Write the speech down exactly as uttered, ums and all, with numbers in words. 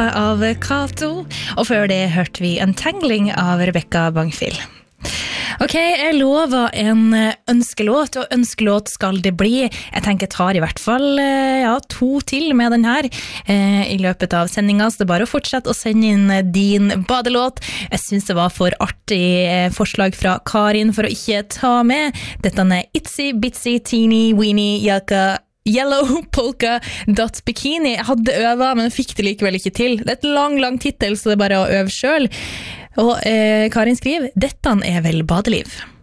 av Kato, og før det hørte vi Untangling av Rebecca Bangfil. Ok, jeg lover en ønskelåt, og ønskelåt skal det bli. Jeg tenker jeg tar i hvert fall ja, to til med den her eh, i løpet av sendingen, så det er bare å fortsette å sende inn din badelåt. Jeg synes det var for artig eh, forslag fra Karin for å ikke ta med. Dette er Itsy Bitsy Teeny Weeny Yaka Yellow Polka Dot Bikini. Jeg hadde øvet, men fikk det likevel ikke til. Det er et lang, lang titel, så det er bare å øve selv. Og eh, Karin skriver, dette er vel badeliv.